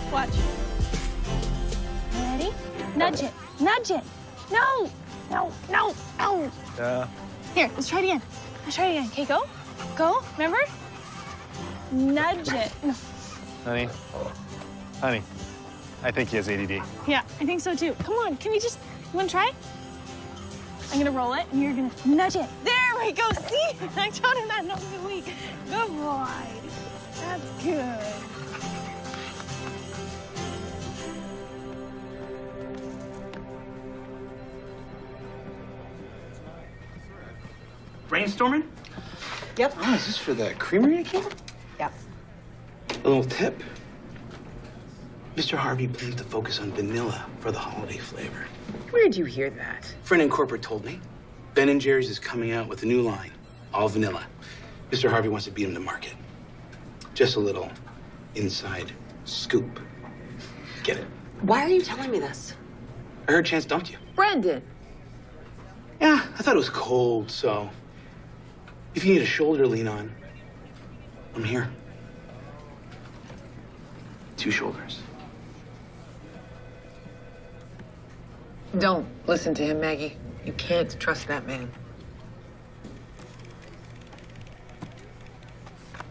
Watch. Ready? Nudge it. Nudge it. No. No. No. No. Yeah. Here, let's try it again. Let's try it again. Okay, go. Go. Remember? Nudge it. Honey. Honey. I think he has ADD. Yeah, I think so too. Come on, can we just, you wanna try? I'm gonna roll it and you're gonna nudge it. There we go, see? I taught him that another week. Good boy. That's good. Brainstorming? Yep. Oh, is this for the creamery again? Yep. A little tip. Mr. Harvey plans to focus on vanilla for the holiday flavor. Where'd you hear that? Friend in corporate told me. Ben & Jerry's is coming out with a new line, all vanilla. Mr. Harvey wants to beat him to market. Just a little inside scoop. Get it? Why are you telling me this? I heard Chance dumped you. Brendan. Yeah, I thought it was cold, so if you need a shoulder to lean on, I'm here. 2 shoulders. Don't listen to him, Maggie. You can't trust that man.